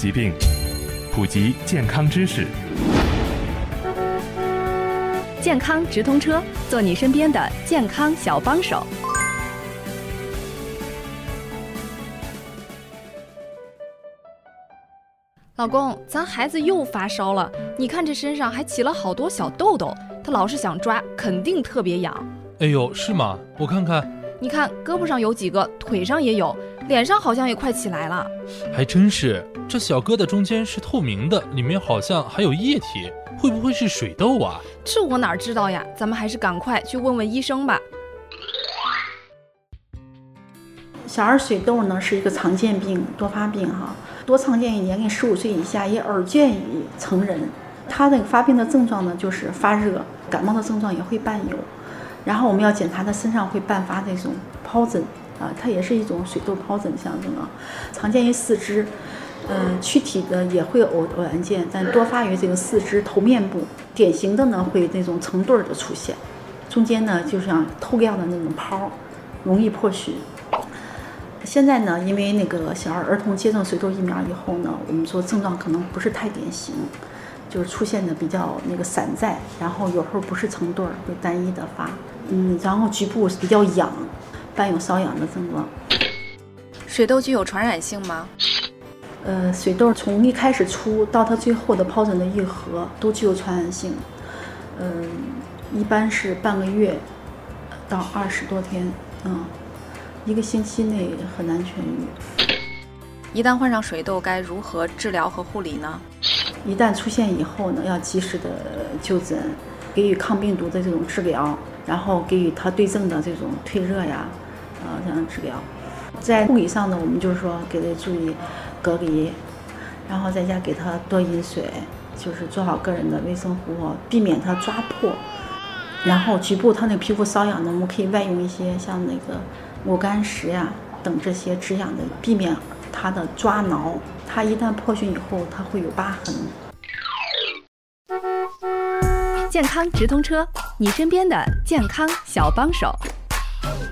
疾病，普及健康知识。 健康直通车，做你身边的健康小帮手。 老公，咱孩子又发烧了，你看这身上还起了好多小痘痘，他老是想抓，肯定特别痒。 哎呦，是吗？我看看。 你看胳膊上有几个，腿上也有，脸上好像也快起来了。 还真是，这小疙瘩中间是透明的，里面好像还有液体，会不会是水痘啊？ 这我哪知道呀，咱们还是赶快去问问医生吧。 小儿水痘呢是一个常见病，多发病哈，多常见于年龄15岁以下，也耳见于成人。它那个发病的症状呢就是发热，感冒的症状也会伴有。然后我们要检查他身上会伴发这种疱疹啊，它也是一种水痘疱疹象征啊，常见于四肢，躯体的也会偶然见，但多发于这个四肢头面部。典型的呢会那种成对的出现，中间呢就像透亮的那种泡，容易破血。现在呢，因为那个儿童接种水痘疫苗以后呢，我们说症状可能不是太典型，就是出现的比较那个散在，然后有时候不是成对，会单一的发，然后局部比较痒，伴有瘙痒的症状。 水痘具有传染性吗？ 水痘从一开始出到它最后的疱疹的愈合都具有传染性，一般是半个月到20多天，1个星期内很难痊愈。 一旦患上水痘，该如何治疗和护理呢？ 一旦出现以后呢，要及时的就诊，给予抗病毒的这种治疗，然后给予它对症的这种退热呀，这样治疗。在护理上呢，我们就是说给他注意隔离，然后在家给他多饮水，就是做好个人的卫生护理，避免他抓破。然后局部他那个皮肤瘙痒呢，我们可以外用一些像那个抹干石呀等这些止痒的，避免它的抓挠。它一旦破损以后，它会有疤痕。 健康直通车，你身边的健康小帮手。